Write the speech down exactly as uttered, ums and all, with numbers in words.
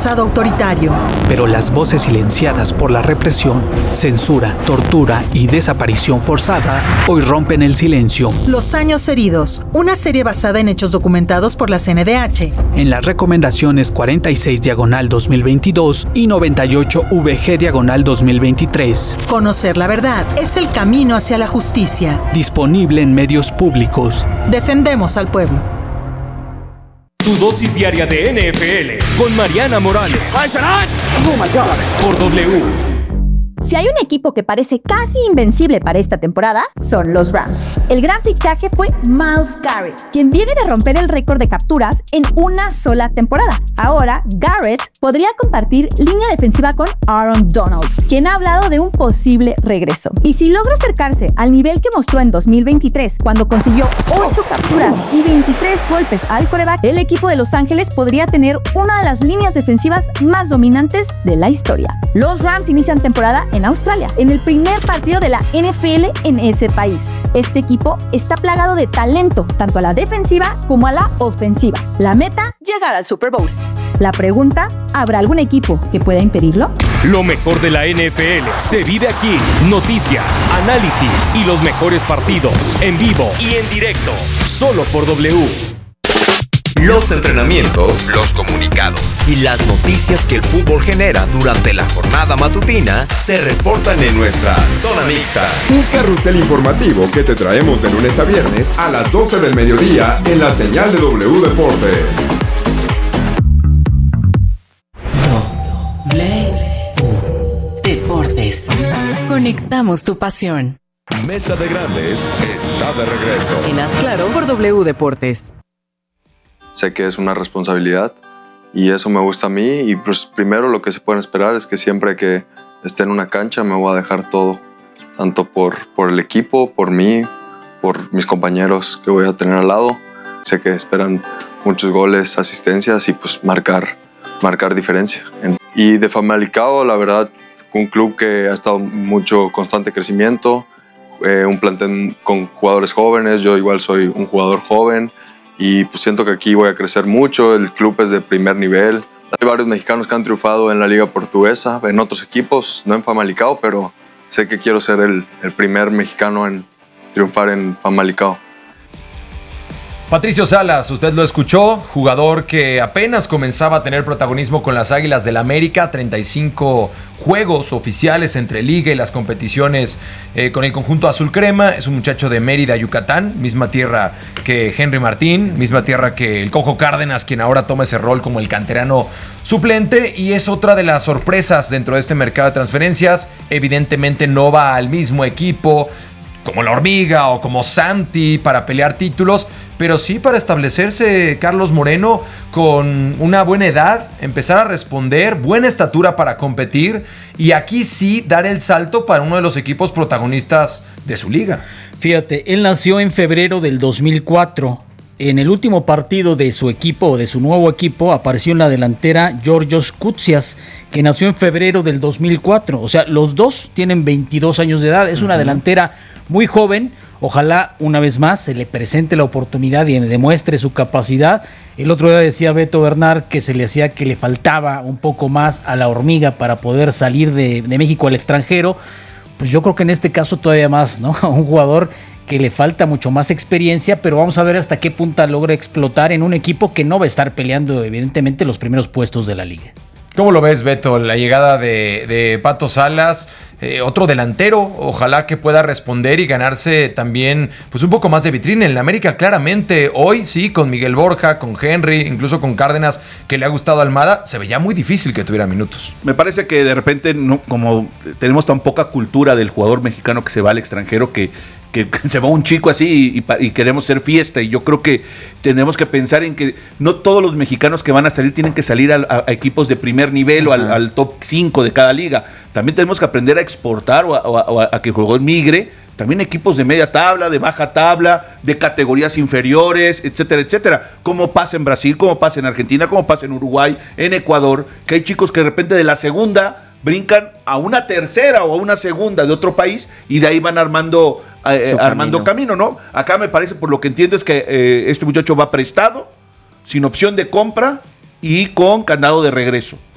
pasado autoritario. Pero las voces silenciadas por la represión, censura, tortura y desaparición forzada hoy rompen el silencio. Los años heridos, una serie basada en hechos documentados por la C N D H. En las recomendaciones cuarenta y seis diagonal dos mil veintidós y noventa y ocho V G diagonal dos mil veintitrés. Conocer la verdad es el camino hacia la justicia. Disponible en medios públicos. Defendemos al pueblo. Tu dosis diaria de N F L con Mariana Morales. Por W. Si hay un equipo que parece casi invencible para esta temporada, son los Rams. El gran fichaje fue Myles Garrett, quien viene de romper el récord de capturas en una sola temporada. Ahora, Garrett podría compartir línea defensiva con Aaron Donald, quien ha hablado de un posible regreso. Y si logra acercarse al nivel que mostró en dos mil veintitrés, cuando consiguió ocho capturas y veintitrés golpes al quarterback, el equipo de Los Ángeles podría tener una de las líneas defensivas más dominantes de la historia. Los Rams inician temporada en Australia, en el primer partido de la N F L en ese país. Este equipo está plagado de talento, tanto a la defensiva como a la ofensiva. La meta, llegar al Super Bowl. La pregunta, ¿habrá algún equipo que pueda impedirlo? Lo mejor de la N F L se vive aquí. Noticias, análisis y los mejores partidos en vivo y en directo, solo por W. Los entrenamientos, los comunicados y las noticias que el fútbol genera durante la jornada matutina se reportan en nuestra Zona Mixta. Un carrusel informativo que te traemos de lunes a viernes a las doce del mediodía en la señal de W Deportes. W Deportes. Conectamos tu pasión. Mesa de Grandes está de regreso. En Haz Claro por W Deportes. Sé que es una responsabilidad y eso me gusta a mí y pues primero lo que se pueden esperar es que siempre que esté en una cancha me voy a dejar todo, tanto por, por el equipo, por mí, por mis compañeros que voy a tener al lado. Sé que esperan muchos goles, asistencias y pues marcar, marcar diferencia. Y de Famalicao, la verdad, un club que ha estado mucho constante crecimiento, eh, un plantel con jugadores jóvenes, yo igual soy un jugador joven. Y pues siento que aquí voy a crecer mucho, el club es de primer nivel. Hay varios mexicanos que han triunfado en la liga portuguesa, en otros equipos, no en Famalicao, pero sé que quiero ser el, el primer mexicano en triunfar en Famalicao. Patricio Salas, usted lo escuchó, jugador que apenas comenzaba a tener protagonismo con las Águilas del América, treinta y cinco juegos oficiales entre liga y las competiciones eh, con el conjunto azul crema. Es un muchacho de Mérida, Yucatán, misma tierra que Henry Martín, misma tierra que el Cojo Cárdenas, quien ahora toma ese rol como el canterano suplente, y es otra de las sorpresas dentro de este mercado de transferencias. Evidentemente no va al mismo equipo como la Hormiga o como Santi para pelear títulos, pero sí para establecerse Carlos Moreno con una buena edad, empezar a responder, buena estatura para competir y aquí sí dar el salto para uno de los equipos protagonistas de su liga. Fíjate, él nació en febrero del dos mil cuatro. En el último partido de su equipo, de su nuevo equipo, apareció en la delantera Georgios Koutsias, que nació en febrero del dos mil cuatro. O sea, los dos tienen veintidós años de edad. Es una uh-huh. delantera muy joven. Ojalá una vez más se le presente la oportunidad y demuestre su capacidad. El otro día decía Beto Bernard que se le hacía que le faltaba un poco más a la Hormiga para poder salir de, de México al extranjero. Pues yo creo que en este caso todavía más, ¿no? Un jugador que le falta mucho más experiencia, pero vamos a ver hasta qué punta logra explotar en un equipo que no va a estar peleando evidentemente los primeros puestos de la liga. ¿Cómo lo ves, Beto? La llegada de, de Pato Salas, eh, otro delantero, ojalá que pueda responder y ganarse también pues un poco más de vitrina en la América. Claramente hoy sí, con Miguel Borja, con Henry, incluso con Cárdenas, que le ha gustado a Almada, se veía muy difícil que tuviera minutos. Me parece que de repente, no, como tenemos tan poca cultura del jugador mexicano que se va al extranjero, que que se va un chico así y, y, y queremos hacer fiesta, y yo creo que tenemos que pensar en que no todos los mexicanos que van a salir tienen que salir a, a, a equipos de primer nivel, uh-huh. o al, al top cinco de cada liga. También tenemos que aprender a exportar o a, o a, a que el jugador migre también equipos de media tabla, de baja tabla, de categorías inferiores, etcétera, etcétera. Como pasa en Brasil, como pasa en Argentina, como pasa en Uruguay, en Ecuador, que hay chicos que de repente de la segunda brincan a una tercera o a una segunda de otro país y de ahí van armando eh, armando camino. camino, ¿no? Acá me parece, por lo que entiendo, es que eh, este muchacho va prestado, sin opción de compra y con candado de regreso.